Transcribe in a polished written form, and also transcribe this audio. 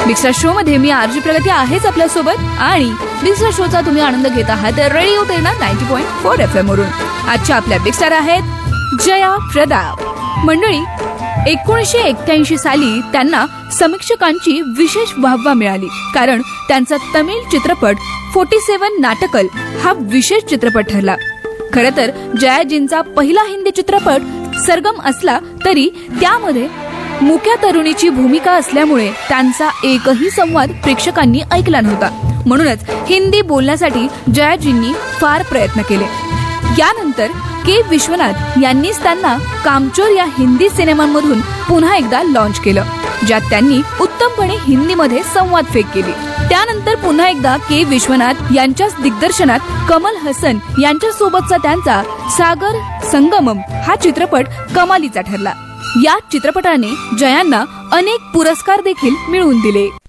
Big star show मध्ये मी RG प्रगती आहेच आपल्यासोबत आणि बिग स्टार शोचा तुम्ही आनंद घेत आहात रेडिओ प्रेरणा 90.4 FM वरून. आजच्या आपल्या बिग स्टार आहेत जया प्रताप. मंडळी, 1981 साली त्यांना समीक्षकांची विशेष वाहवा मिळाली, कारण त्यांचा तमिळ चित्रपट 47 नाटकल हा विशेष चित्रपट ठरला. खरं तर जयाजींचा पहिला हिंदी चित्रपट सरगम असला तरी त्यामध्ये मुक्या तरुणीची भूमिका असल्यामुळे त्यांचा एकही संवाद प्रेक्षकांनी ऐकला नव्हता. म्हणूनच हिंदी बोलण्यासाठी जयाजींनी फार प्रयत्न केले. यानंतर के विश्वनाथ यांनीच त्यांना कामचोर या हिंदी सिनेमांमधून पुन्हा एकदा लॉन्च केलं, ज्यात त्यांनी उत्तमपणे हिंदीमध्ये संवाद फेक केली. त्यानंतर पुन्हा एकदा के विश्वनाथ यांच्याच दिग्दर्शनात कमल हसन यांच्या सोबतचा त्यांचा सागर संगमम हा चित्रपट कमालीचा ठरला. या चित्रपटाने जयांना अनेक पुरस्कार देखील मिळवून दिले.